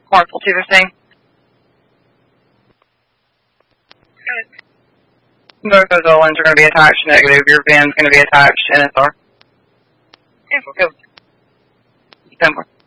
Marshall 215. Both those Olins are going to be attached negative. Your van's going to be attached NSR. Yeah. Go. 10-4.